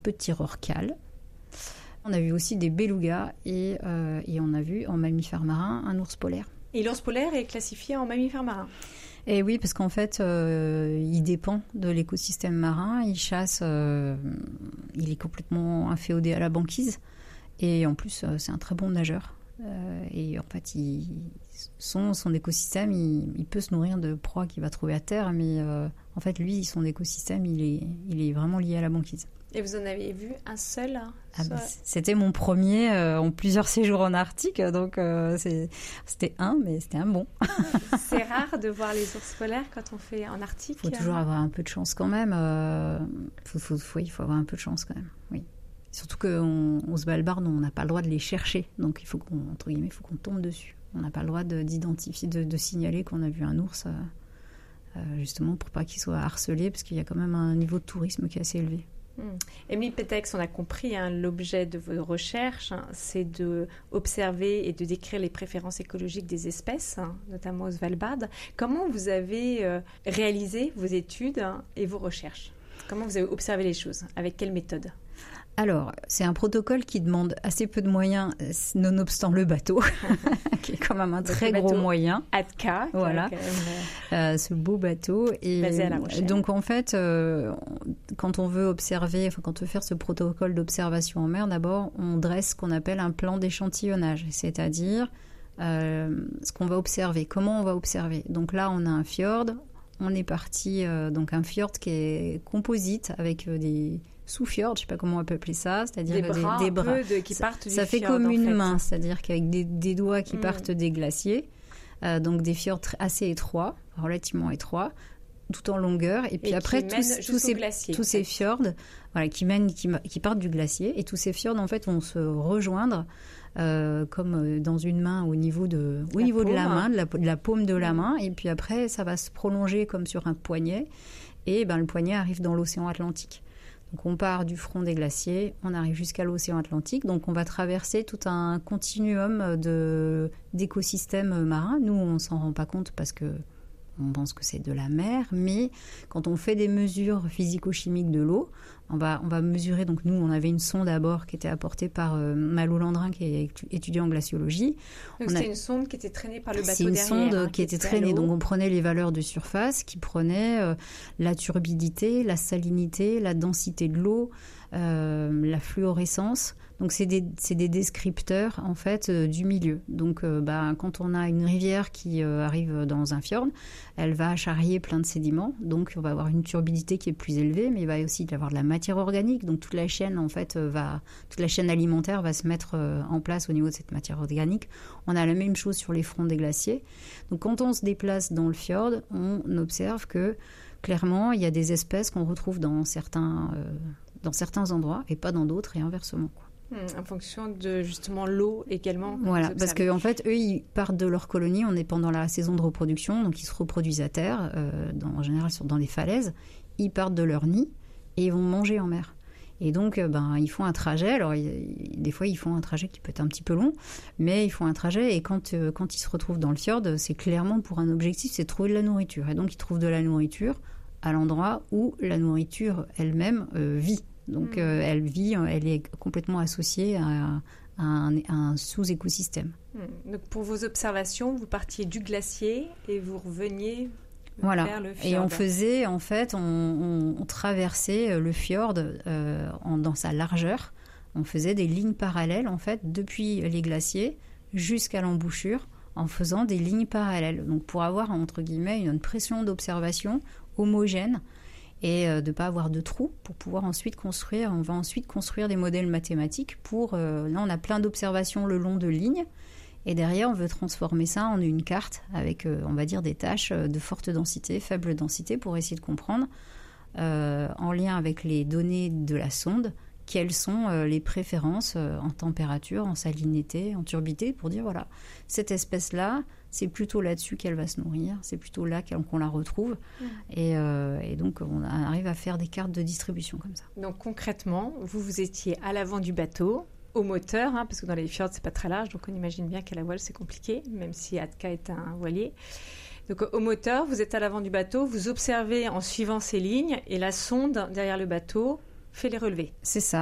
petits rorquals. On a vu aussi des belugas et on a vu en mammifère marin un ours polaire. Et l'ours polaire est classifié en mammifère marin? Et oui, parce qu'en fait, il dépend de l'écosystème marin. Il chasse, il est complètement inféodé à la banquise. Et en plus, c'est un très bon nageur. Et en fait, son écosystème, il peut se nourrir de proies qu'il va trouver à terre. Mais en fait, lui, son écosystème, il est vraiment lié à la banquise. Et vous en avez vu un seul? C'était mon premier en plusieurs séjours en Arctique, donc c'était mais c'était un bon. C'est rare de voir les ours polaires quand on fait en Arctique. Il faut toujours avoir un peu de chance quand même. Il faut avoir un peu de chance quand même, oui. Surtout qu'au Svalbard, on n'a pas le droit de les chercher, donc il faut qu'on tombe dessus. On n'a pas le droit d'identifier, de signaler qu'on a vu un ours, justement pour pas qu'il soit harcelé, parce qu'il y a quand même un niveau de tourisme qui est assez élevé. Émilie Pétex, on a compris, l'objet de vos recherches, c'est d'observer et de décrire les préférences écologiques des espèces, notamment au Svalbard. Comment vous avez réalisé vos études et vos recherches? Comment vous avez observé les choses? Avec quelle méthode? Alors, c'est un protocole qui demande assez peu de moyens, nonobstant le bateau, qui est quand même un très gros moyen. Atka, voilà, ce beau bateau. Et basé à La Rochelle. Donc en fait, quand on veut observer, quand on veut faire ce protocole d'observation en mer, d'abord, on dresse ce qu'on appelle un plan d'échantillonnage, c'est-à-dire ce qu'on va observer, comment on va observer. Donc là, on a un fjord, on est parti, donc un fjord qui est composite avec des sous-fjord, je ne sais pas comment on peut appeler ça, c'est-à-dire des bras qui partent du fjord. Ça fait comme une main, c'est-à-dire qu'avec des doigts qui partent des glaciers, donc des fjords assez étroits, relativement étroits, tout en longueur, et puis après tous ces fjords, voilà, qui partent du glacier, et tous ces fjords en fait vont se rejoindre comme dans une main au niveau de la main, de la paume de la main, et puis après ça va se prolonger comme sur un poignet, et le poignet arrive dans l'océan Atlantique. Donc on part du front des glaciers, on arrive jusqu'à l'océan Atlantique, donc on va traverser tout un continuum d'écosystèmes marins. Nous, on ne s'en rend pas compte parce que on pense que c'est de la mer, mais quand on fait des mesures physico-chimiques de l'eau, on va mesurer. Donc nous, on avait une sonde à bord qui était apportée par Malo Landrin, qui est étudiant en glaciologie. Donc c'était une sonde qui était traînée par le bateau derrière. C'est une sonde qui était traînée. Donc on prenait les valeurs de surface, qui prenaient la turbidité, la salinité, la densité de l'eau, la fluorescence. Donc c'est des descripteurs en fait du milieu. Donc quand on a une rivière qui arrive dans un fjord, elle va charrier plein de sédiments. Donc on va avoir une turbidité qui est plus élevée, mais il va aussi y avoir de la matière organique. Donc toute la chaîne alimentaire va se mettre en place au niveau de cette matière organique. On a la même chose sur les fronts des glaciers. Donc quand on se déplace dans le fjord, on observe que clairement il y a des espèces qu'on retrouve dans certains endroits et pas dans d'autres, et inversement, quoi. En fonction de justement l'eau également. Voilà, parce qu'en fait, eux, ils partent de leur colonie, on est pendant la saison de reproduction, donc ils se reproduisent à terre, en général dans les falaises, ils partent de leur nid et ils vont manger en mer. Et donc, ils font un trajet, alors des fois ils font un trajet qui peut être un petit peu long, mais ils font un trajet, et quand ils se retrouvent dans le fjord, c'est clairement pour un objectif, c'est de trouver de la nourriture. Et donc ils trouvent de la nourriture à l'endroit où la nourriture elle-même vit. Donc elle est complètement associée à un sous-écosystème. Donc pour vos observations, vous partiez du glacier et vous reveniez vers le fjord. Et on faisait, en fait, on traversait le fjord dans sa largeur. On faisait des lignes parallèles, en fait, depuis les glaciers jusqu'à l'embouchure, en faisant des lignes parallèles. Donc pour avoir, entre guillemets, une pression d'observation homogène, et de ne pas avoir de trous pour pouvoir ensuite construire. On va ensuite construire des modèles mathématiques là, on a plein d'observations le long de lignes, et derrière, on veut transformer ça en une carte avec, on va dire, des tâches de forte densité, faible densité, pour essayer de comprendre, en lien avec les données de la sonde, quelles sont les préférences en température, en salinité, en turbidité, pour dire, voilà, cette espèce-là, c'est plutôt là-dessus qu'elle va se nourrir, c'est plutôt là qu'on la retrouve. Et donc, on arrive à faire des cartes de distribution comme ça. Donc, concrètement, vous étiez à l'avant du bateau, au moteur, parce que dans les fjords, c'est pas très large, donc on imagine bien qu'à la voile, c'est compliqué, même si Atka est un voilier. Donc, au moteur, vous êtes à l'avant du bateau, vous observez en suivant ces lignes, et la sonde derrière le bateau fait les relevés. C'est ça.